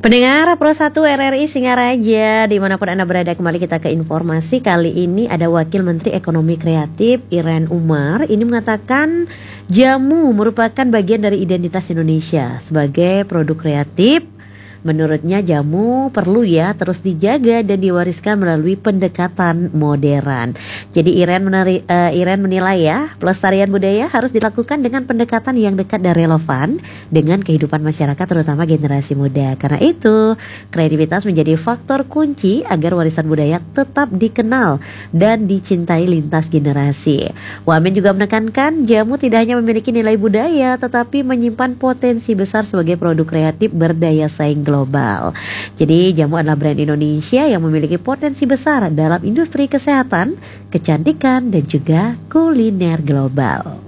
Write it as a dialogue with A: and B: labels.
A: Pendengar Pro 1 RRI Singaraja, dimanapun Anda berada, kembali kita ke informasi. Kali ini ada Wakil Menteri Ekonomi Kreatif Irene Umar. Ini mengatakan jamu merupakan bagian dari identitas Indonesia sebagai produk kreatif. Menurutnya jamu perlu terus dijaga dan diwariskan melalui pendekatan modern. Jadi Irene menilai pelestarian budaya harus dilakukan dengan pendekatan yang dekat dan relevan dengan kehidupan masyarakat, terutama generasi muda. Karena itu kreativitas menjadi faktor kunci agar warisan budaya tetap dikenal dan dicintai lintas generasi. Wamen juga menekankan jamu tidak hanya memiliki nilai budaya tetapi menyimpan potensi besar sebagai produk kreatif berdaya saing global. Jadi jamu adalah brand Indonesia yang memiliki potensi besar dalam industri kesehatan, kecantikan dan juga kuliner global.